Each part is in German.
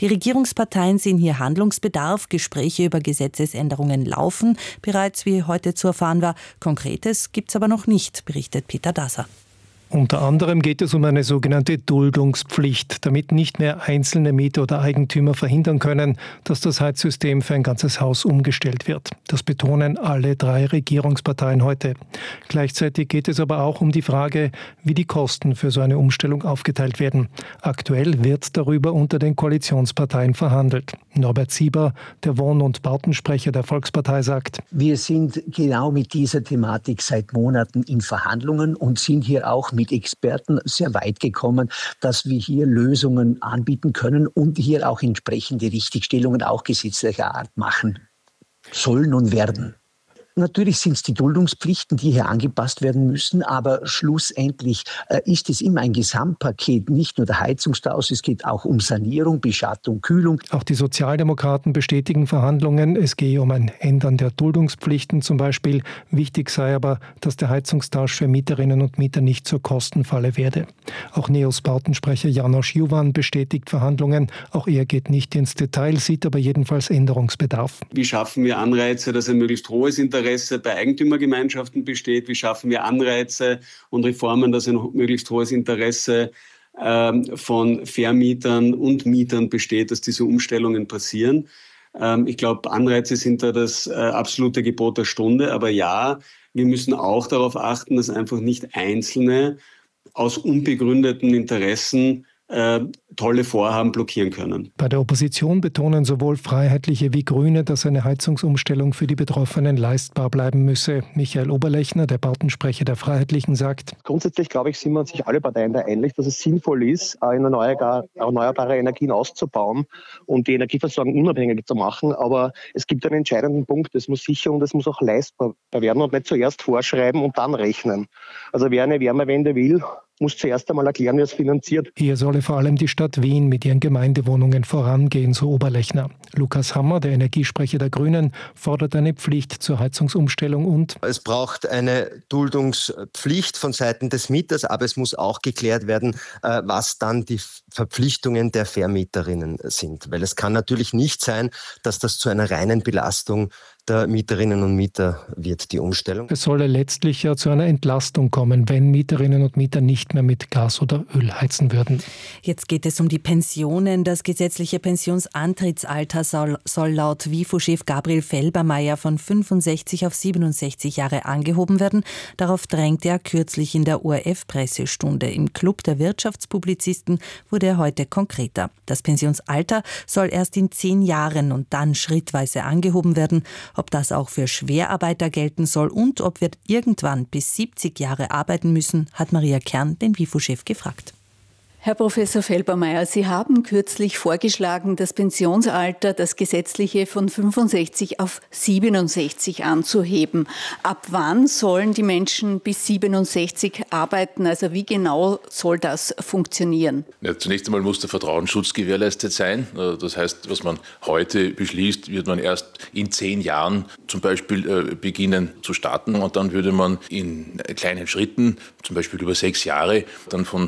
Die Regierungsparteien sehen hier Handlungsbedarf. Gespräche über Gesetzesänderungen laufen bereits, wie heute zu erfahren war. Konkretes gibt es aber noch nicht, berichtet Peter Dasser. Unter anderem geht es um eine sogenannte Duldungspflicht, damit nicht mehr einzelne Mieter oder Eigentümer verhindern können, dass das Heizsystem für ein ganzes Haus umgestellt wird. Das betonen alle 3 Regierungsparteien heute. Gleichzeitig geht es aber auch um die Frage, wie die Kosten für so eine Umstellung aufgeteilt werden. Aktuell wird darüber unter den Koalitionsparteien verhandelt. Norbert Sieber, der Wohn- und Bautensprecher der Volkspartei, sagt: Wir sind genau mit dieser Thematik seit Monaten in Verhandlungen und sind hier auch mit Experten sehr weit gekommen, dass wir hier Lösungen anbieten können und hier auch entsprechende Richtigstellungen auch gesetzlicher Art machen sollen und werden. Natürlich sind es die Duldungspflichten, die hier angepasst werden müssen, aber schlussendlich ist es immer ein Gesamtpaket, nicht nur der Heizungstausch, es geht auch um Sanierung, Beschattung, Kühlung. Auch die Sozialdemokraten bestätigen Verhandlungen. Es gehe um ein Ändern der Duldungspflichten zum Beispiel. Wichtig sei aber, dass der Heizungstausch für Mieterinnen und Mieter nicht zur Kostenfalle werde. Auch NEOS Bautensprecher Janosch Juvan bestätigt Verhandlungen. Auch er geht nicht ins Detail, sieht aber jedenfalls Änderungsbedarf. Wie schaffen wir Anreize, dass ein möglichst hohes Interesse bei Eigentümergemeinschaften besteht? Wie schaffen wir Anreize und Reformen, dass ein möglichst hohes Interesse von Vermietern und Mietern besteht, dass diese Umstellungen passieren? Ich glaube, Anreize sind da das absolute Gebot der Stunde. Aber ja, wir müssen auch darauf achten, dass einfach nicht Einzelne aus unbegründeten Interessen tolle Vorhaben blockieren können. Bei der Opposition betonen sowohl Freiheitliche wie Grüne, dass eine Heizungsumstellung für die Betroffenen leistbar bleiben müsse. Michael Oberlechner, der Bautensprecher der Freiheitlichen, sagt: Grundsätzlich, glaube ich, sind wir sich alle Parteien da einig, dass es sinnvoll ist, erneuerbare Energien auszubauen und die Energieversorgung unabhängig zu machen. Aber es gibt einen entscheidenden Punkt, es muss sicher und es muss auch leistbar werden und nicht zuerst vorschreiben und dann rechnen. Also wer eine Wärmewende will, muss zuerst einmal erklären, wie es finanziert. Hier solle vor allem die Stadt Wien mit ihren Gemeindewohnungen vorangehen, so Oberlechner. Lukas Hammer, der Energiesprecher der Grünen, fordert eine Pflicht zur Heizungsumstellung und: Es braucht eine Duldungspflicht von Seiten des Mieters, aber es muss auch geklärt werden, was dann die Verpflichtungen der Vermieterinnen sind. Weil es kann natürlich nicht sein, dass das zu einer reinen Belastung der Mieterinnen und Mieter wird, die Umstellung. Es solle letztlich ja zu einer Entlastung kommen, wenn Mieterinnen und Mieter nicht mehr mit Gas oder Öl heizen würden. Jetzt geht es um die Pensionen. Das gesetzliche Pensionsantrittsalter soll laut WIFO-Chef Gabriel Felbermayr von 65 auf 67 Jahre angehoben werden. Darauf drängte er kürzlich in der ORF-Pressestunde. Im Club der Wirtschaftspublizisten wurde er heute konkreter. Das Pensionsalter soll erst in 10 Jahren und dann schrittweise angehoben werden. Ob das auch für Schwerarbeiter gelten soll und ob wir irgendwann bis 70 Jahre arbeiten müssen, hat Maria Kern den WIFO-Chef gefragt. Herr Professor Felbermayr, Sie haben kürzlich vorgeschlagen, das Pensionsalter, das gesetzliche, von 65 auf 67 anzuheben. Ab wann sollen die Menschen bis 67 arbeiten? Also wie genau soll das funktionieren? Ja, zunächst einmal muss der Vertrauensschutz gewährleistet sein. Das heißt, was man heute beschließt, wird man erst in 10 Jahren zum Beispiel beginnen zu starten. Und dann würde man in kleinen Schritten, zum Beispiel über 6 Jahre, dann von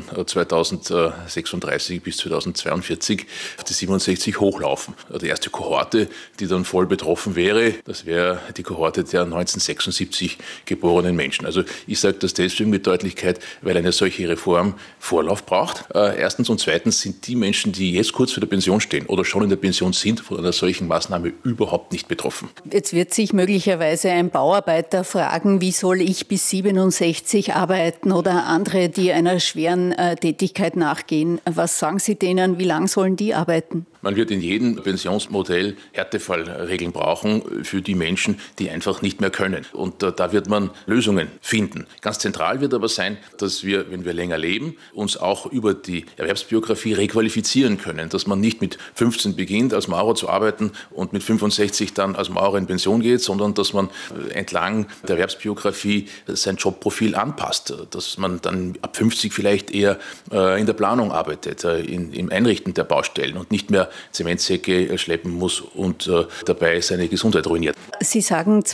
2036 bis 2042 auf die 67 hochlaufen. Die erste Kohorte, die dann voll betroffen wäre, das wäre die Kohorte der 1976 geborenen Menschen. Also ich sage das deswegen mit Deutlichkeit, weil eine solche Reform Vorlauf braucht. Erstens und zweitens sind die Menschen, die jetzt kurz vor der Pension stehen oder schon in der Pension sind, von einer solchen Maßnahme überhaupt nicht betroffen. Jetzt wird sich möglicherweise ein Bauarbeiter fragen, wie soll ich bis 67 arbeiten oder andere, die einer schweren Tätigkeit nachgehen. Was sagen Sie denen, wie lang sollen die arbeiten? Man wird in jedem Pensionsmodell Härtefallregeln brauchen für die Menschen, die einfach nicht mehr können. Und da wird man Lösungen finden. Ganz zentral wird aber sein, dass wir, wenn wir länger leben, uns auch über die Erwerbsbiografie requalifizieren können. Dass man nicht mit 15 beginnt, als Maurer zu arbeiten und mit 65 dann als Maurer in Pension geht, sondern dass man entlang der Erwerbsbiografie sein Jobprofil anpasst. Dass man dann ab 50 vielleicht eher in der Planung arbeitet, im Einrichten der Baustellen und nicht mehr Zementsäcke schleppen muss und dabei seine Gesundheit ruiniert. Sie sagen,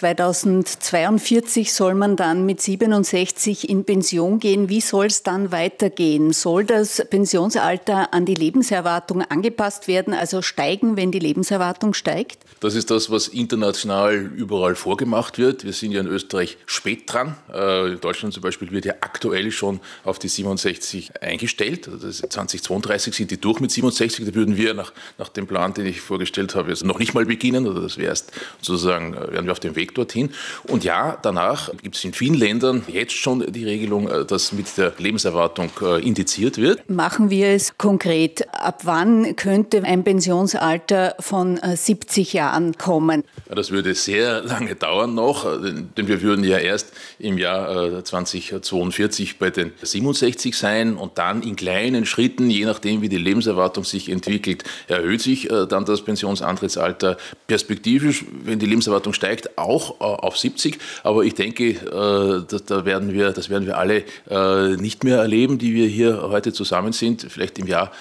2042 soll man dann mit 67 in Pension gehen. Wie soll es dann weitergehen? Soll das Pensionsalter an die Lebenserwartung angepasst werden, also steigen, wenn die Lebenserwartung steigt? Das ist das, was international überall vorgemacht wird. Wir sind ja in Österreich spät dran. In Deutschland zum Beispiel wird ja aktuell schon auf die 67 eingestellt. Also 2032 sind die durch mit 67. Da würden wir nach dem Plan, den ich vorgestellt habe, jetzt noch nicht mal beginnen. Oder das wäre erst sozusagen, wären wir auf dem Weg dorthin. Und ja, danach gibt es in vielen Ländern jetzt schon die Regelung, dass mit der Lebenserwartung indiziert wird. Machen wir es konkret. Ab wann könnte ein Pensionsalter von 70 Jahren kommen? Das würde sehr lange dauern noch, denn wir würden ja erst im Jahr 2042 bei den 67 sein und dann in kleinen Schritten, je nachdem wie die Lebenserwartung sich entwickelt, erhöht sich dann das Pensionsantrittsalter perspektivisch, wenn die Lebenserwartung steigt, auch auf 70. Aber ich denke, das werden wir alle nicht mehr erleben, die wir hier heute zusammen sind, vielleicht im Jahr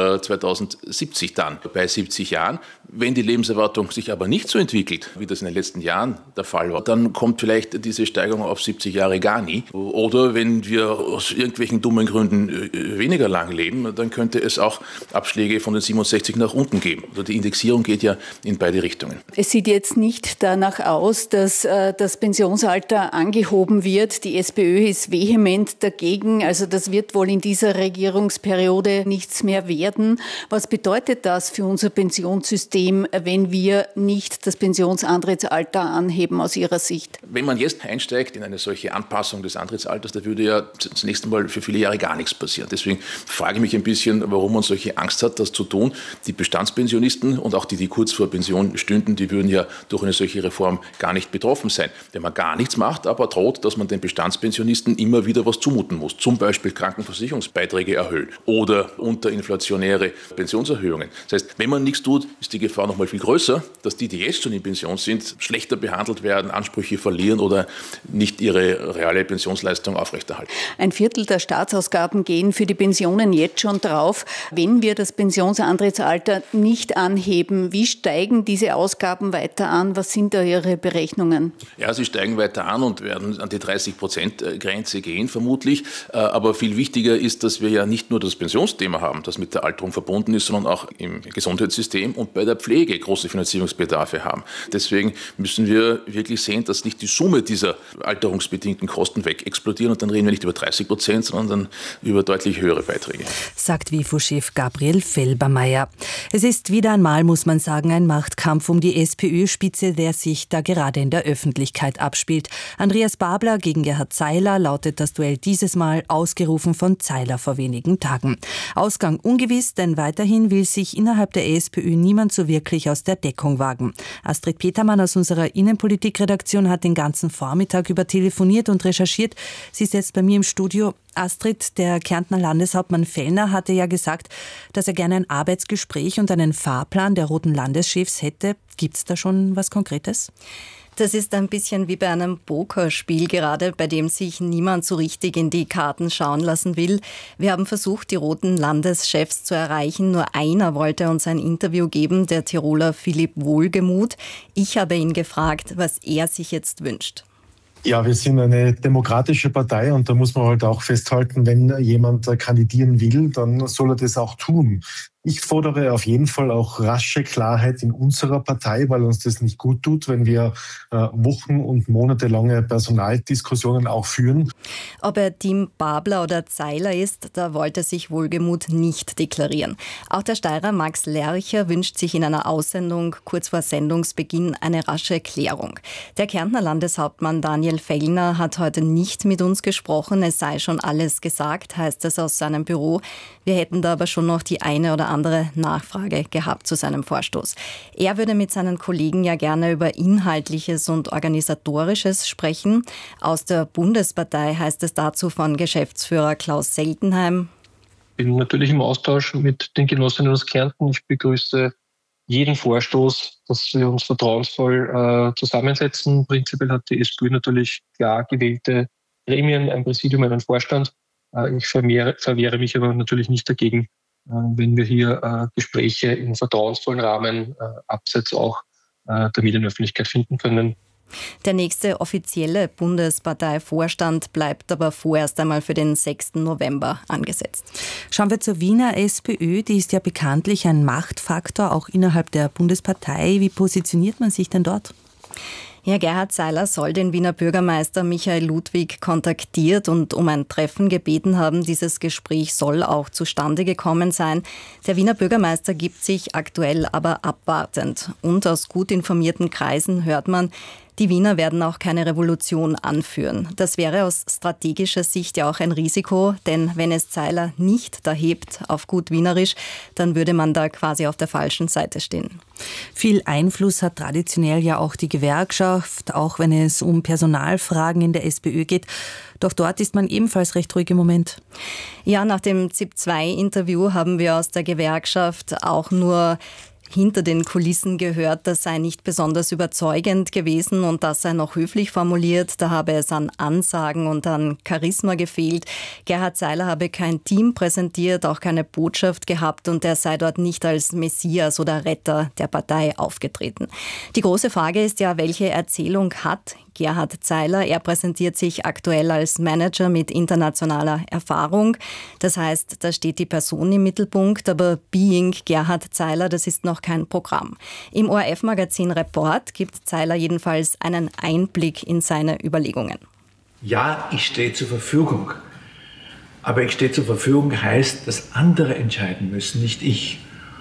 2070 dann, bei 70 Jahren. Wenn die Lebenserwartung sich aber nicht so entwickelt, wie das in den letzten Jahren der Fall war, dann kommt vielleicht diese Steigerung auf 70 Jahre gar nie. Oder wenn wir aus irgendwelchen dummen Gründen weniger lang leben, dann könnte es auch Abschläge von den 67 nach unten geben. Also die Indexierung geht ja in beide Richtungen. Es sieht jetzt nicht danach aus, dass das Pensionsalter angehoben wird. Die SPÖ ist vehement dagegen. Also das wird wohl in dieser Regierungsperiode nichts mehr werden. Was bedeutet das für unser Pensionssystem, wenn wir nicht das Pensionsantrittsalter anheben aus Ihrer Sicht? Wenn man jetzt einsteigt in eine solche Anpassung des Antrittsalters, da würde ja zunächst einmal für viele Jahre gar nichts passieren. Deswegen frage ich mich ein bisschen, warum man solche Angst hat, das zu tun. Die Bestandspensionisten und auch die kurz vor Pension stünden, die würden ja durch eine solche Reform gar nicht betroffen sein. Wenn man gar nichts macht, aber droht, dass man den Bestandspensionisten immer wieder was zumuten muss. Zum Beispiel Krankenversicherungsbeiträge erhöhen oder unterinflationäre Pensionserhöhungen. Das heißt, wenn man nichts tut, ist die Gefahr noch mal viel größer, dass die jetzt schon in Pension sind, schlechter behandelt werden, Ansprüche verlieren oder nicht ihre reale Pensionsleistung aufrechterhalten. Ein Viertel der Staatsausgaben gehen für die Pensionen jetzt schon drauf. Wenn wir das Pensionsantrittsalter nicht anheben, wie steigen diese Ausgaben weiter an? Was sind da Ihre Berechnungen? Ja, sie steigen weiter an und werden an die 30%-Grenze gehen, vermutlich. Aber viel wichtiger ist, dass wir ja nicht nur das Pensionsthema haben, das mit der Alterung verbunden ist, sondern auch im Gesundheitssystem und bei der Pflege große Finanzierungsbedarfe haben. Deswegen müssen wir wirklich sehen, dass nicht die Summe dieser alterungsbedingten Kosten wegexplodieren und dann reden wir nicht über 30%, sondern dann über deutlich höhere Beiträge. Sagt WIFO-Chef Gabriel Felbermayr. Es ist wieder einmal, muss man sagen, ein Machtkampf um die SPÖ-Spitze, der sich da gerade in der Öffentlichkeit abspielt. Andreas Babler gegen Gerhard Zeiler lautet das Duell dieses Mal, ausgerufen von Zeiler vor wenigen Tagen. Ausgang ungewiss, denn weiterhin will sich innerhalb der SPÖ niemand so wirklich aus der Deckung wagen. Astrid Petermann aus unserer Innenpolitikredaktion hat den ganzen Vormittag über telefoniert und recherchiert. Sie ist jetzt bei mir im Studio. Astrid, der Kärntner Landeshauptmann Fellner hatte ja gesagt, dass er gerne ein Arbeitsgespräch und einen Fahrplan der roten Landeschefs hätte. Gibt es da schon was Konkretes? Das ist ein bisschen wie bei einem Pokerspiel gerade, bei dem sich niemand so richtig in die Karten schauen lassen will. Wir haben versucht, die roten Landeschefs zu erreichen. Nur einer wollte uns ein Interview geben, der Tiroler Philipp Wohlgemuth. Ich habe ihn gefragt, was er sich jetzt wünscht. Ja, wir sind eine demokratische Partei und da muss man halt auch festhalten, wenn jemand kandidieren will, dann soll er das auch tun. Ich fordere auf jeden Fall auch rasche Klarheit in unserer Partei, weil uns das nicht gut tut, wenn wir wochen- und monatelange Personaldiskussionen auch führen. Ob er Team Babler oder Zeiler ist, da wollte sich Wohlgemuth nicht deklarieren. Auch der Steirer Max Lercher wünscht sich in einer Aussendung kurz vor Sendungsbeginn eine rasche Klärung. Der Kärntner Landeshauptmann Daniel Fellner hat heute nicht mit uns gesprochen. Es sei schon alles gesagt, heißt es aus seinem Büro. Wir hätten da aber schon noch die eine oder andere Nachfrage gehabt zu seinem Vorstoß. Er würde mit seinen Kollegen ja gerne über Inhaltliches und Organisatorisches sprechen. Aus der Bundespartei heißt es dazu von Geschäftsführer Klaus Seltenheim. Ich bin natürlich im Austausch mit den Genossinnen aus Kärnten. Ich begrüße jeden Vorstoß, dass wir uns vertrauensvoll zusammensetzen. Prinzipiell hat die SPÖ natürlich klar gewählte Gremien, ein Präsidium, einen Vorstand. Ich verwehre mich aber natürlich nicht dagegen, wenn wir hier Gespräche im vertrauensvollen Rahmen abseits auch der Medienöffentlichkeit finden können. Der nächste offizielle Bundesparteivorstand bleibt aber vorerst einmal für den 6. November angesetzt. Schauen wir zur Wiener SPÖ. Die ist ja bekanntlich ein Machtfaktor, auch innerhalb der Bundespartei. Wie positioniert man sich denn dort? Ja, Gerhard Seiler soll den Wiener Bürgermeister Michael Ludwig kontaktiert und um ein Treffen gebeten haben. Dieses Gespräch soll auch zustande gekommen sein. Der Wiener Bürgermeister gibt sich aktuell aber abwartend. Und aus gut informierten Kreisen hört man, die Wiener werden auch keine Revolution anführen. Das wäre aus strategischer Sicht ja auch ein Risiko, denn wenn es Seiler nicht erhebt, auf gut Wienerisch, dann würde man da quasi auf der falschen Seite stehen. Viel Einfluss hat traditionell ja auch die Gewerkschaft, auch wenn es um Personalfragen in der SPÖ geht. Doch dort ist man ebenfalls recht ruhig im Moment. Ja, nach dem ZIP-2-Interview haben wir aus der Gewerkschaft auch nur hinter den Kulissen gehört, das sei nicht besonders überzeugend gewesen und das sei noch höflich formuliert. Da habe es an Ansagen und an Charisma gefehlt. Gerhard Seiler habe kein Team präsentiert, auch keine Botschaft gehabt und er sei dort nicht als Messias oder Retter der Partei aufgetreten. Die große Frage ist ja, welche Erzählung hat Gerhard Seiler? Er präsentiert sich aktuell als Manager mit internationaler Erfahrung. Das heißt, da steht die Person im Mittelpunkt, aber Being Gerhard Seiler, das ist noch kein Programm. Im ORF-Magazin Report gibt Seiler jedenfalls einen Einblick in seine Überlegungen. Ja, ich stehe zur Verfügung. Aber ich stehe zur Verfügung heißt, dass andere entscheiden müssen, nicht ich.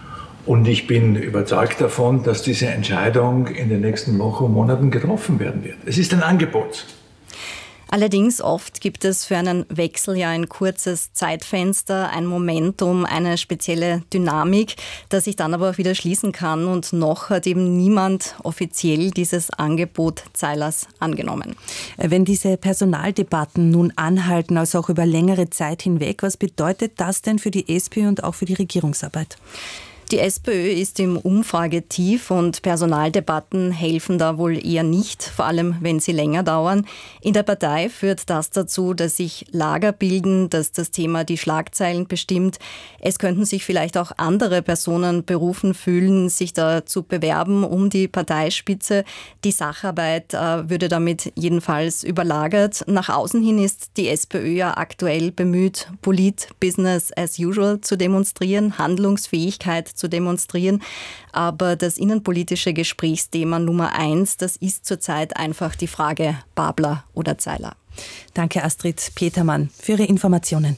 Und ich bin überzeugt davon, dass diese Entscheidung in den nächsten Wochen und Monaten getroffen werden wird. Es ist ein Angebot. Allerdings oft gibt es für einen Wechsel ja ein kurzes Zeitfenster, ein Momentum, eine spezielle Dynamik, das sich dann aber auch wieder schließen kann. Und noch hat eben niemand offiziell dieses Angebot Seilers angenommen. Wenn diese Personaldebatten nun anhalten, also auch über längere Zeit hinweg, was bedeutet das denn für die SPÖ und auch für die Regierungsarbeit? Die SPÖ ist im Umfragetief und Personaldebatten helfen da wohl eher nicht, vor allem wenn sie länger dauern. In der Partei führt das dazu, dass sich Lager bilden, dass das Thema die Schlagzeilen bestimmt. Es könnten sich vielleicht auch andere Personen berufen fühlen, sich da zu bewerben um die Parteispitze. Die Sacharbeit würde damit jedenfalls überlagert. Nach außen hin ist die SPÖ ja aktuell bemüht, Business as usual zu demonstrieren, Handlungsfähigkeit zu demonstrieren. Aber das innenpolitische Gesprächsthema Nummer 1, das ist zurzeit einfach die Frage Babler oder Seiler. Danke Astrid Petermann für Ihre Informationen.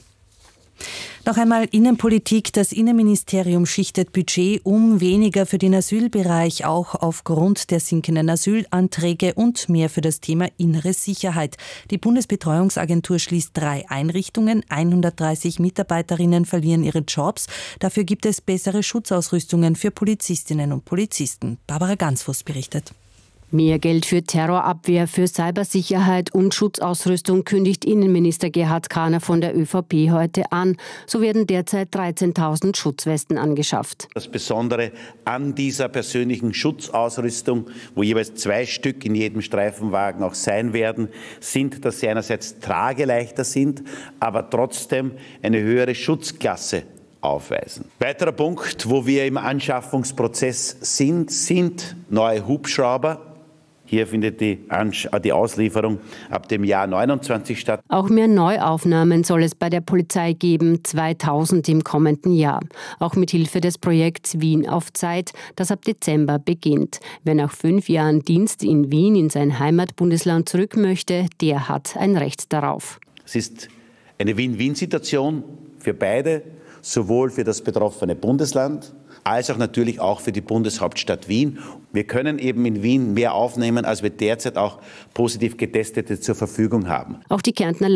Noch einmal Innenpolitik. Das Innenministerium schichtet Budget um, weniger für den Asylbereich, auch aufgrund der sinkenden Asylanträge und mehr für das Thema innere Sicherheit. Die Bundesbetreuungsagentur schließt 3 Einrichtungen, 130 Mitarbeiterinnen verlieren ihre Jobs. Dafür gibt es bessere Schutzausrüstungen für Polizistinnen und Polizisten. Barbara Gansfuß berichtet. Mehr Geld für Terrorabwehr, für Cybersicherheit und Schutzausrüstung kündigt Innenminister Gerhard Kahner von der ÖVP heute an. So werden derzeit 13.000 Schutzwesten angeschafft. Das Besondere an dieser persönlichen Schutzausrüstung, wo jeweils 2 Stück in jedem Streifenwagen auch sein werden, sind, dass sie einerseits trageleichter sind, aber trotzdem eine höhere Schutzklasse aufweisen. Weiterer Punkt, wo wir im Anschaffungsprozess sind neue Hubschrauber. Hier findet die Auslieferung ab dem Jahr 29 statt. Auch mehr Neuaufnahmen soll es bei der Polizei geben, 2000 im kommenden Jahr. Auch mit Hilfe des Projekts Wien auf Zeit, das ab Dezember beginnt. Wer nach 5 Jahren Dienst in Wien in sein Heimatbundesland zurück möchte, der hat ein Recht darauf. Es ist eine Win-Win-Situation für beide, sowohl für das betroffene Bundesland, als auch natürlich auch für die Bundeshauptstadt Wien. Wir können eben in Wien mehr aufnehmen, als wir derzeit auch positiv Getestete zur Verfügung haben. Auch die Kärntner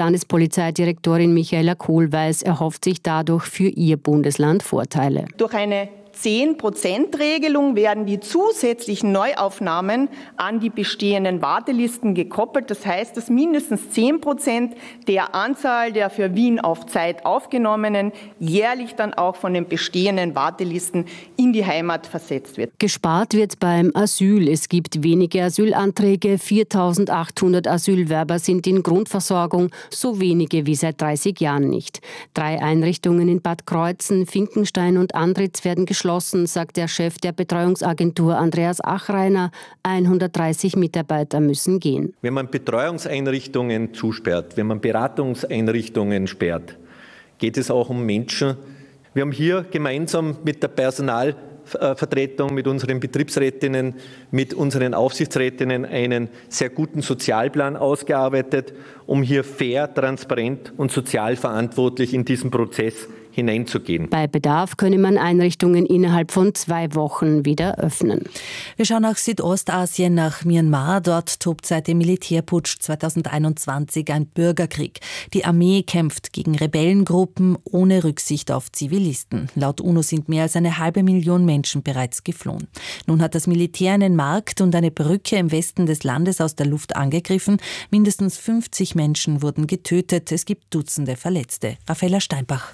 Landespolizeidirektorin Michaela Kohlweis erhofft sich dadurch für ihr Bundesland Vorteile. Durch eine 10%-Regelung werden die zusätzlichen Neuaufnahmen an die bestehenden Wartelisten gekoppelt. Das heißt, dass mindestens 10% der Anzahl der für Wien auf Zeit Aufgenommenen jährlich dann auch von den bestehenden Wartelisten in die Heimat versetzt wird. Gespart wird beim Asyl. Es gibt wenige Asylanträge. 4.800 Asylwerber sind in Grundversorgung, so wenige wie seit 30 Jahren nicht. 3 Einrichtungen in Bad Kreuzen, Finkenstein und Andritz werden geschlossen, sagt der Chef der Betreuungsagentur Andreas Achreiner. 130 Mitarbeiter müssen gehen. Wenn man Betreuungseinrichtungen zusperrt, wenn man Beratungseinrichtungen sperrt, geht es auch um Menschen. Wir haben hier gemeinsam mit der Personalvertretung, mit unseren Betriebsrätinnen, mit unseren Aufsichtsrätinnen einen sehr guten Sozialplan ausgearbeitet, um hier fair, transparent und sozial verantwortlich in diesen Prozess hineinzugehen. Bei Bedarf könne man Einrichtungen innerhalb von 2 Wochen wieder öffnen. Wir schauen nach Südostasien, nach Myanmar. Dort tobt seit dem Militärputsch 2021 ein Bürgerkrieg. Die Armee kämpft gegen Rebellengruppen ohne Rücksicht auf Zivilisten. Laut UNO sind mehr als 500.000 Menschen bereits geflohen. Nun hat das Militär einen Markt und eine Brücke im Westen des Landes aus der Luft angegriffen. Mindestens 50 Menschen wurden getötet. Es gibt Dutzende Verletzte. Raffaella Steinbach.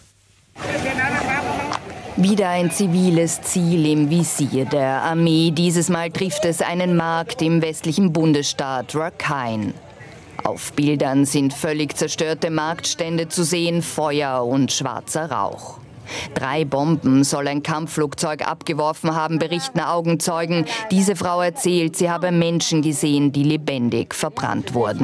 Wieder ein ziviles Ziel im Visier der Armee. Dieses Mal trifft es einen Markt im westlichen Bundesstaat Rakhine. Auf Bildern sind völlig zerstörte Marktstände zu sehen, Feuer und schwarzer Rauch. 3 Bomben soll ein Kampfflugzeug abgeworfen haben, berichten Augenzeugen. Diese Frau erzählt, sie habe Menschen gesehen, die lebendig verbrannt wurden.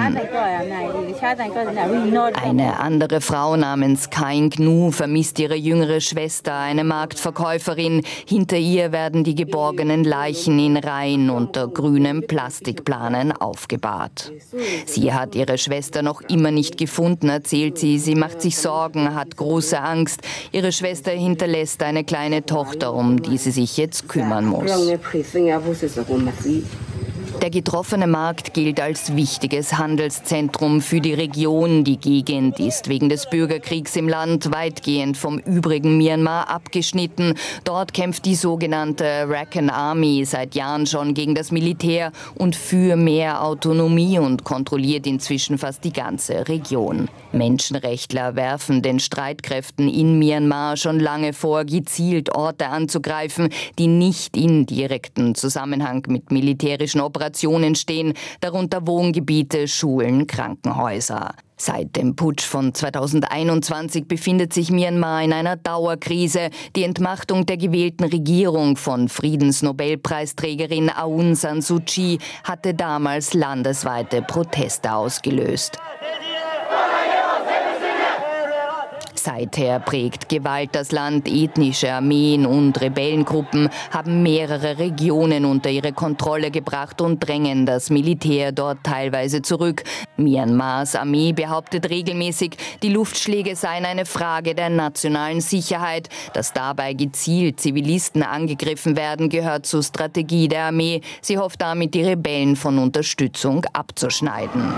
Eine andere Frau namens Kain Gnu vermisst ihre jüngere Schwester, eine Marktverkäuferin. Hinter ihr werden die geborgenen Leichen in Reihen unter grünen Plastikplanen aufgebahrt. Sie hat ihre Schwester noch immer nicht gefunden, erzählt sie. Sie macht sich Sorgen, hat große Angst. Ihre Schwester hinterlässt eine kleine Tochter, um die sie sich jetzt kümmern muss. Der getroffene Markt gilt als wichtiges Handelszentrum für die Region. Die Gegend ist wegen des Bürgerkriegs im Land weitgehend vom übrigen Myanmar abgeschnitten. Dort kämpft die sogenannte Rakhine Army seit Jahren schon gegen das Militär und für mehr Autonomie und kontrolliert inzwischen fast die ganze Region. Menschenrechtler werfen den Streitkräften in Myanmar schon lange vor, gezielt Orte anzugreifen, die nicht in direktem Zusammenhang mit militärischen Operationen stehen, darunter Wohngebiete, Schulen, Krankenhäuser. Seit dem Putsch von 2021 befindet sich Myanmar in einer Dauerkrise. Die Entmachtung der gewählten Regierung von Friedensnobelpreisträgerin Aung San Suu Kyi hatte damals landesweite Proteste ausgelöst. Seither prägt Gewalt das Land. Ethnische Armeen und Rebellengruppen haben mehrere Regionen unter ihre Kontrolle gebracht und drängen das Militär dort teilweise zurück. Myanmars Armee behauptet regelmäßig, die Luftschläge seien eine Frage der nationalen Sicherheit. Dass dabei gezielt Zivilisten angegriffen werden, gehört zur Strategie der Armee. Sie hofft damit, die Rebellen von Unterstützung abzuschneiden.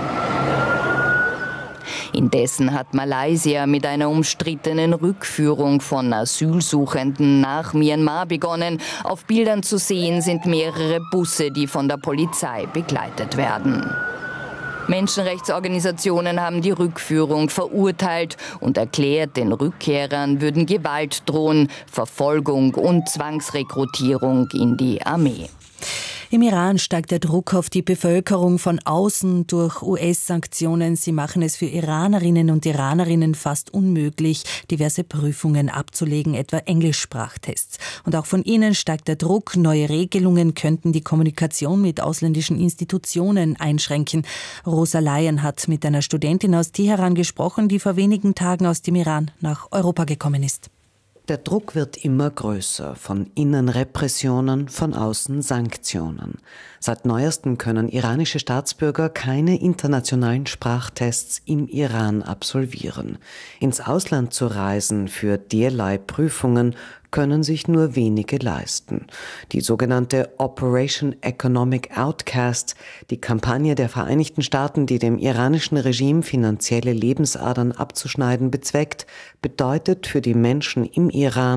Indessen hat Malaysia mit einer umstrittenen Rückführung von Asylsuchenden nach Myanmar begonnen. Auf Bildern zu sehen sind mehrere Busse, die von der Polizei begleitet werden. Menschenrechtsorganisationen haben die Rückführung verurteilt und erklärt, den Rückkehrern würden Gewalt drohen, Verfolgung und Zwangsrekrutierung in die Armee. Im Iran steigt der Druck auf die Bevölkerung von außen durch US-Sanktionen. Sie machen es für Iranerinnen und Iranerinnen fast unmöglich, diverse Prüfungen abzulegen, etwa Englischsprachtests. Und auch von innen steigt der Druck. Neue Regelungen könnten die Kommunikation mit ausländischen Institutionen einschränken. Rosa Layen hat mit einer Studentin aus Teheran gesprochen, die vor wenigen Tagen aus dem Iran nach Europa gekommen ist. Der Druck wird immer größer, von innen Repressionen, von außen Sanktionen. Seit neuestem können iranische Staatsbürger keine internationalen Sprachtests im Iran absolvieren. Ins Ausland zu reisen für derlei Prüfungen können sich nur wenige leisten. Die sogenannte Operation Economic Outcast, die Kampagne der Vereinigten Staaten, die dem iranischen Regime finanzielle Lebensadern abzuschneiden bezweckt, bedeutet für die Menschen im Iran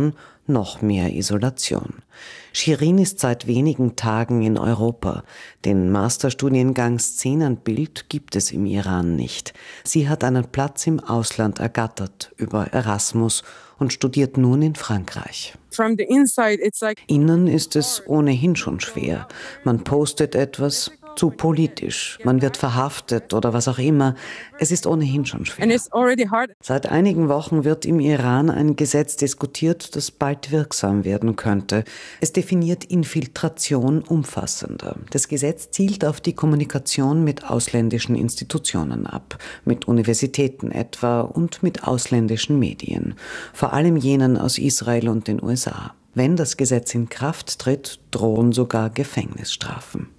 noch mehr Isolation. Shirin ist seit wenigen Tagen in Europa. Den Masterstudiengang Szenenbild gibt es im Iran nicht. Sie hat einen Platz im Ausland ergattert über Erasmus und studiert nun in Frankreich. Innen ist es ohnehin schon schwer. Man postet etwas zu politisch, man wird verhaftet oder was auch immer. Es ist ohnehin schon schwer. Seit einigen Wochen wird im Iran ein Gesetz diskutiert, das bald wirksam werden könnte. Es definiert Infiltration umfassender. Das Gesetz zielt auf die Kommunikation mit ausländischen Institutionen ab, mit Universitäten etwa und mit ausländischen Medien, vor allem jenen aus Israel und den USA. Wenn das Gesetz in Kraft tritt, drohen sogar Gefängnisstrafen.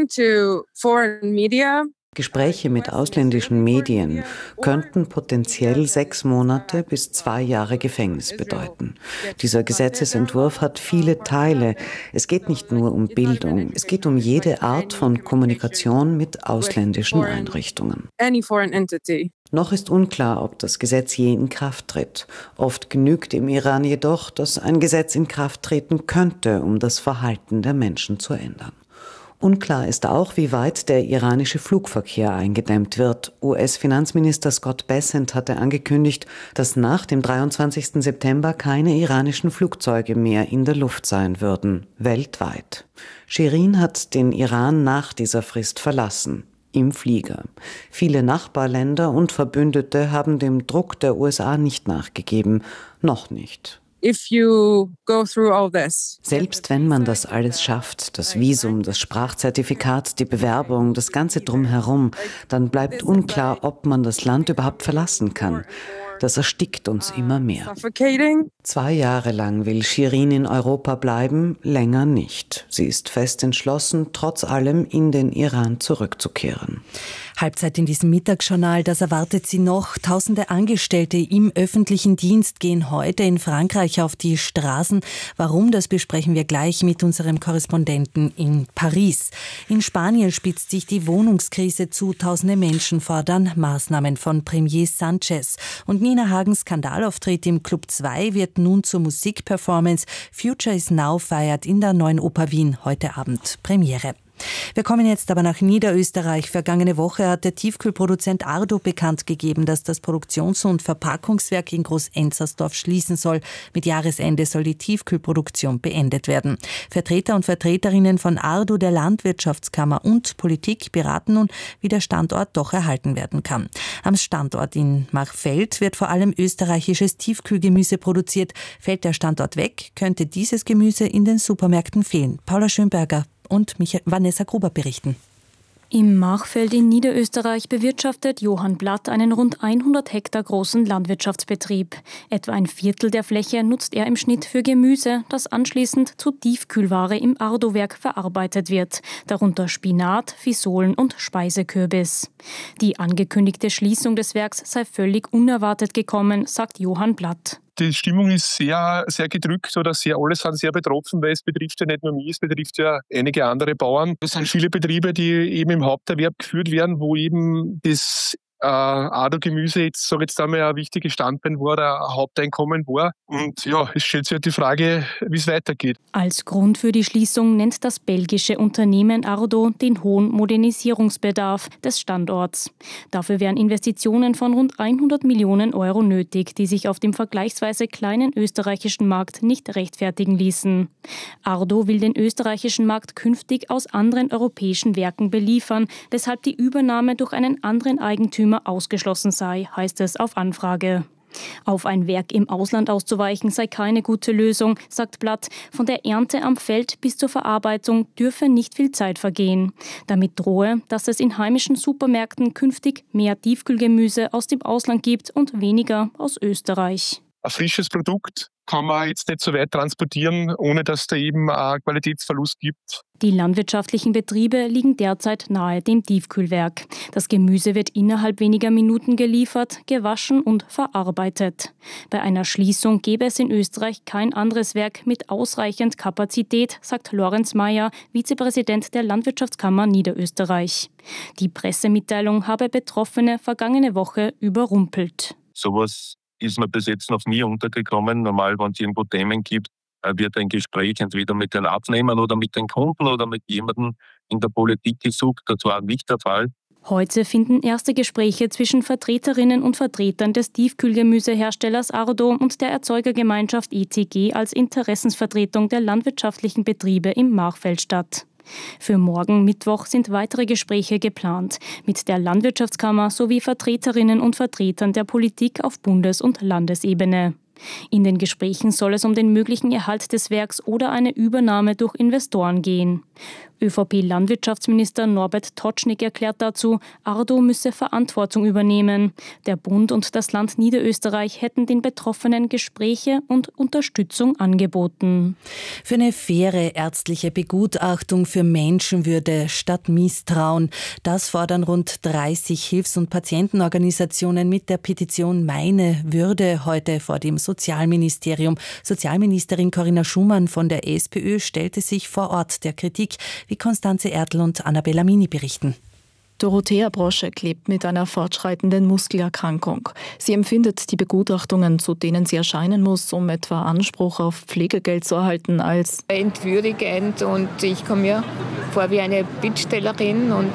Gespräche mit ausländischen Medien könnten potenziell 6 Monate bis 2 Jahre Gefängnis bedeuten. Dieser Gesetzesentwurf hat viele Teile. Es geht nicht nur um Bildung, es geht um jede Art von Kommunikation mit ausländischen Einrichtungen. Noch ist unklar, ob das Gesetz je in Kraft tritt. Oft genügt im Iran jedoch, dass ein Gesetz in Kraft treten könnte, um das Verhalten der Menschen zu ändern. Unklar ist auch, wie weit der iranische Flugverkehr eingedämmt wird. US-Finanzminister Scott Bessent hatte angekündigt, dass nach dem 23. September keine iranischen Flugzeuge mehr in der Luft sein würden, weltweit. Shirin hat den Iran nach dieser Frist verlassen. Im Flieger. Viele Nachbarländer und Verbündete haben dem Druck der USA nicht nachgegeben. Noch nicht. Selbst wenn man das alles schafft, das Visum, das Sprachzertifikat, die Bewerbung, das Ganze drumherum, dann bleibt unklar, ob man das Land überhaupt verlassen kann. Das erstickt uns immer mehr. 2 Jahre lang will Shirin in Europa bleiben, länger nicht. Sie ist fest entschlossen, trotz allem in den Iran zurückzukehren. Halbzeit in diesem Mittagsjournal, das erwartet Sie noch. Tausende Angestellte im öffentlichen Dienst gehen heute in Frankreich auf die Straßen. Warum, das besprechen wir gleich mit unserem Korrespondenten in Paris. In Spanien spitzt sich die Wohnungskrise zu. Tausende Menschen fordern Maßnahmen von Premier Sanchez. Und Nina Hagens Skandalauftritt im Club 2 wird nun zur Musikperformance. Future is Now feiert in der Neuen Oper Wien heute Abend Premiere. Wir kommen jetzt aber nach Niederösterreich. Vergangene Woche hat der Tiefkühlproduzent Ardo bekannt gegeben, dass das Produktions- und Verpackungswerk in Groß-Enzersdorf schließen soll. Mit Jahresende soll die Tiefkühlproduktion beendet werden. Vertreter und Vertreterinnen von Ardo, der Landwirtschaftskammer und Politik beraten nun, wie der Standort doch erhalten werden kann. Am Standort in Machfeld wird vor allem österreichisches Tiefkühlgemüse produziert. Fällt der Standort weg, könnte dieses Gemüse in den Supermärkten fehlen. Paula Schönberger und Vanessa Gruber berichten. Im Machfeld in Niederösterreich bewirtschaftet Johann Blatt einen rund 100 Hektar großen Landwirtschaftsbetrieb. Etwa ein Viertel der Fläche nutzt er im Schnitt für Gemüse, das anschließend zu Tiefkühlware im Ardo-Werk verarbeitet wird, darunter Spinat, Fisolen und Speisekürbis. Die angekündigte Schließung des Werks sei völlig unerwartet gekommen, sagt Johann Blatt. Die Stimmung ist sehr, sehr gedrückt oder alle sind sehr betroffen, weil es betrifft ja nicht nur mich, es betrifft ja einige andere Bauern. Es sind viele Betriebe, die eben im Haupterwerb geführt werden, wo eben das Ardo-Gemüse jetzt, sage ich jetzt einmal, ein wichtiges Standbein war, ein Haupteinkommen war. Und ja, es stellt sich halt die Frage, wie es weitergeht. Als Grund für die Schließung nennt das belgische Unternehmen Ardo den hohen Modernisierungsbedarf des Standorts. Dafür wären Investitionen von rund 100 Millionen Euro nötig, die sich auf dem vergleichsweise kleinen österreichischen Markt nicht rechtfertigen ließen. Ardo will den österreichischen Markt künftig aus anderen europäischen Werken beliefern, weshalb die Übernahme durch einen anderen Eigentümer ausgeschlossen sei, heißt es auf Anfrage. Auf ein Werk im Ausland auszuweichen sei keine gute Lösung, sagt Blatt. Von der Ernte am Feld bis zur Verarbeitung dürfe nicht viel Zeit vergehen. Damit drohe, dass es in heimischen Supermärkten künftig mehr Tiefkühlgemüse aus dem Ausland gibt und weniger aus Österreich. Ein frisches Produkt kann man jetzt nicht so weit transportieren, ohne dass es da eben einen Qualitätsverlust gibt. Die landwirtschaftlichen Betriebe liegen derzeit nahe dem Tiefkühlwerk. Das Gemüse wird innerhalb weniger Minuten geliefert, gewaschen und verarbeitet. Bei einer Schließung gäbe es in Österreich kein anderes Werk mit ausreichend Kapazität, sagt Lorenz Mayer, Vizepräsident der Landwirtschaftskammer Niederösterreich. Die Pressemitteilung habe Betroffene vergangene Woche überrumpelt. Sowas ist mir bis jetzt noch nie untergekommen. Normal, wenn es irgendwo Themen gibt, wird ein Gespräch entweder mit den Abnehmern oder mit den Kunden oder mit jemandem in der Politik gesucht. Das war nicht der Fall. Heute finden erste Gespräche zwischen Vertreterinnen und Vertretern des Tiefkühlgemüseherstellers Ardo und der Erzeugergemeinschaft ETG als Interessensvertretung der landwirtschaftlichen Betriebe im Machfeld statt. Für morgen Mittwoch sind weitere Gespräche geplant mit der Landwirtschaftskammer sowie Vertreterinnen und Vertretern der Politik auf Bundes- und Landesebene. In den Gesprächen soll es um den möglichen Erhalt des Werks oder eine Übernahme durch Investoren gehen. ÖVP-Landwirtschaftsminister Norbert Totschnig erklärt dazu, Ardo müsse Verantwortung übernehmen. Der Bund und das Land Niederösterreich hätten den Betroffenen Gespräche und Unterstützung angeboten. Für eine faire ärztliche Begutachtung für Menschenwürde statt Misstrauen, das fordern rund 30 Hilfs- und Patientenorganisationen mit der Petition Meine Würde heute vor dem Sozialministerium. Sozialministerin Corinna Schumann von der SPÖ stellte sich vor Ort der Kritik, wie Konstanze Ertl und Annabella Mini berichten. Dorothea Broschek lebt mit einer fortschreitenden Muskelerkrankung. Sie empfindet die Begutachtungen, zu denen sie erscheinen muss, um etwa Anspruch auf Pflegegeld zu erhalten, als entwürdigend, und ich komme mir vor wie eine Bittstellerin, und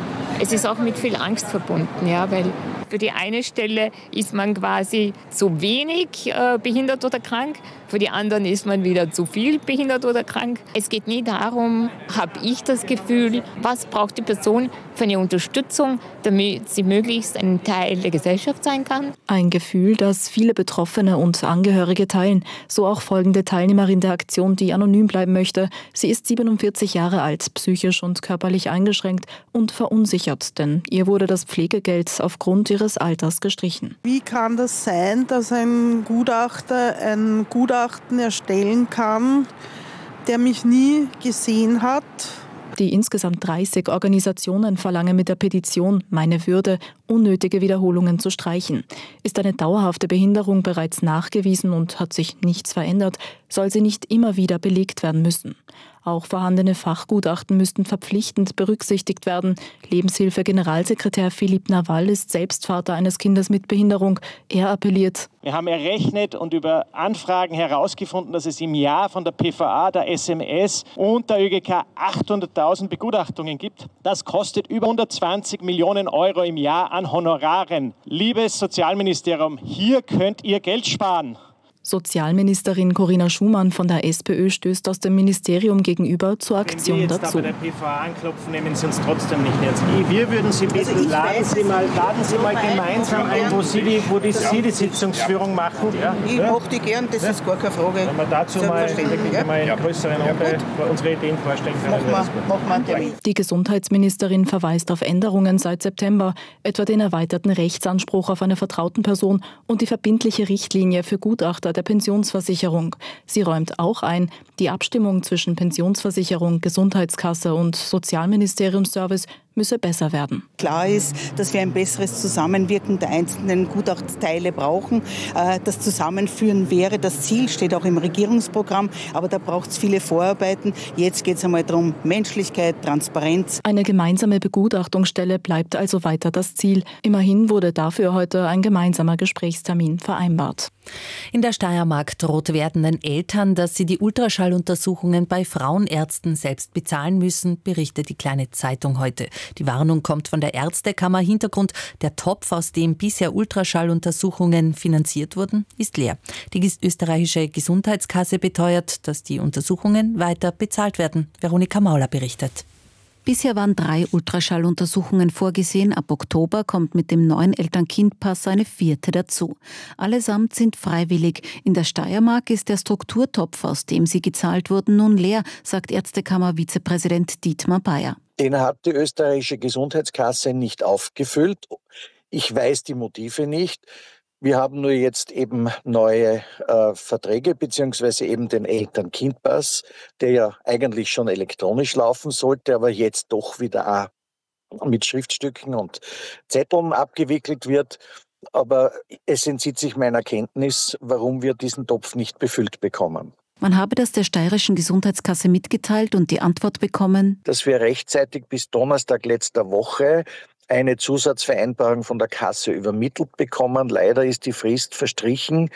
es ist auch mit viel Angst verbunden, ja, weil für die eine Stelle ist man quasi zu wenig behindert oder krank, für die anderen ist man wieder zu viel behindert oder krank. Es geht nie darum, habe ich das Gefühl, was braucht die Person für eine Unterstützung, damit sie möglichst ein Teil der Gesellschaft sein kann. Ein Gefühl, das viele Betroffene und Angehörige teilen. So auch folgende Teilnehmerin der Aktion, die anonym bleiben möchte. Sie ist 47 Jahre alt, psychisch und körperlich eingeschränkt und verunsichert, denn ihr wurde das Pflegegeld aufgrund ihres Alters gestrichen. Wie kann das sein, dass ein Gutachter ein Gutachten erstellen kann, der mich nie gesehen hat? Die insgesamt 30 Organisationen verlangen mit der Petition Meine Würde, unnötige Wiederholungen zu streichen. Ist eine dauerhafte Behinderung bereits nachgewiesen und hat sich nichts verändert, soll sie nicht immer wieder belegt werden müssen. Auch vorhandene Fachgutachten müssten verpflichtend berücksichtigt werden. Lebenshilfe-Generalsekretär Philipp Nawal ist selbst Vater eines Kindes mit Behinderung. Er appelliert: Wir haben errechnet und über Anfragen herausgefunden, dass es im Jahr von der PVA, der SMS und der ÖGK 800.000 Begutachtungen gibt. Das kostet über 120 Millionen Euro im Jahr an Honoraren. Liebes Sozialministerium, hier könnt ihr Geld sparen. Sozialministerin Corinna Schumann von der SPÖ stößt aus dem Ministerium gegenüber zur Aktion dazu. Wenn Sie jetzt bei der PVA anklopfen, nehmen Sie uns trotzdem nicht ernst. Wir würden Sie bitten, laden Sie mal gemeinsam ein, wo Sie die Sitzungsführung machen. Ja? Ich mache die gern, das ist gar keine Frage. Wenn wir dazu mal in größeren Runde unsere Ideen vorstellen können. Machen wir einen Termin. Die Gesundheitsministerin verweist auf Änderungen seit September, etwa den erweiterten Rechtsanspruch auf eine vertrauten Person und die verbindliche Richtlinie für Gutachter der Pensionsversicherung. Sie räumt auch ein, die Abstimmung zwischen Pensionsversicherung, Gesundheitskasse und Sozialministeriumsservice müsse besser werden. Klar ist, dass wir ein besseres Zusammenwirken der einzelnen Gutachteile brauchen. Das Zusammenführen wäre das Ziel, steht auch im Regierungsprogramm, aber da braucht es viele Vorarbeiten. Jetzt geht es einmal darum, Menschlichkeit, Transparenz. Eine gemeinsame Begutachtungsstelle bleibt also weiter das Ziel. Immerhin wurde dafür heute ein gemeinsamer Gesprächstermin vereinbart. In der Steiermark droht werdenden Eltern, dass sie die Ultraschalluntersuchungen bei Frauenärzten selbst bezahlen müssen, berichtet die Kleine Zeitung heute. Die Warnung kommt von der Ärztekammer. Hintergrund: der Topf, aus dem bisher Ultraschalluntersuchungen finanziert wurden, ist leer. Die österreichische Gesundheitskasse beteuert, dass die Untersuchungen weiter bezahlt werden. Veronika Mauler berichtet. Bisher waren 3 Ultraschalluntersuchungen vorgesehen. Ab Oktober kommt mit dem neuen Eltern-Kind-Pass eine 4. dazu. Allesamt sind freiwillig. In der Steiermark ist der Strukturtopf, aus dem sie gezahlt wurden, nun leer, sagt Ärztekammer-Vizepräsident Dietmar Bayer. Den hat die österreichische Gesundheitskasse nicht aufgefüllt. Ich weiß die Motive nicht. Wir haben nur jetzt eben neue Verträge, beziehungsweise eben den Eltern-Kind-Pass, der ja eigentlich schon elektronisch laufen sollte, aber jetzt doch wieder auch mit Schriftstücken und Zetteln abgewickelt wird. Aber es entzieht sich meiner Kenntnis, warum wir diesen Topf nicht befüllt bekommen. Man habe das der steirischen Gesundheitskasse mitgeteilt und die Antwort bekommen, dass wir rechtzeitig bis Donnerstag letzter Woche eine Zusatzvereinbarung von der Kasse übermittelt bekommen. Leider ist die Frist verstrichen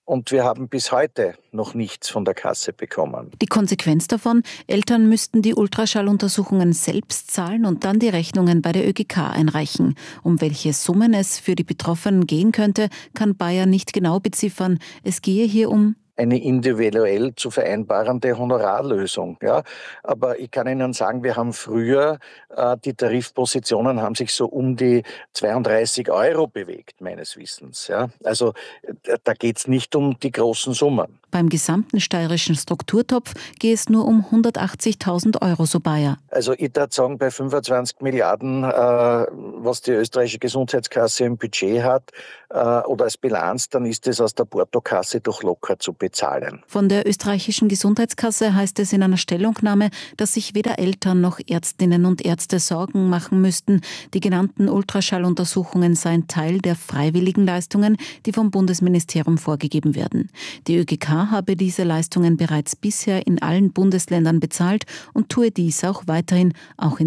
und wir haben bis heute noch nichts von der Kasse bekommen. Die Konsequenz davon: Eltern müssten die Ultraschalluntersuchungen selbst zahlen und dann die Rechnungen bei der ÖGK einreichen. Um welche Summen es für die Betroffenen gehen könnte, kann Bayer nicht genau beziffern. Es gehe hier um eine individuell zu vereinbarende Honorarlösung. Ja. Aber ich kann Ihnen sagen, wir haben früher, die Tarifpositionen haben sich so um die 32 € bewegt, meines Wissens. Ja. Also da geht es nicht um die großen Summen. Beim gesamten steirischen Strukturtopf gehe es nur um 180.000 €, so Bayer. Also ich würde sagen, bei 25 Milliarden, was die österreichische Gesundheitskasse im Budget hat oder als Bilanz, dann ist es aus der Portokasse doch locker zu bezahlen. Von der österreichischen Gesundheitskasse heißt es in einer Stellungnahme, dass sich weder Eltern noch Ärztinnen und Ärzte Sorgen machen müssten. Die genannten Ultraschalluntersuchungen seien Teil der freiwilligen Leistungen, die vom Bundesministerium vorgegeben werden. Die ÖGK habe diese Leistungen bereits bisher in allen Bundesländern bezahlt und tue dies auch weiterhin, auch in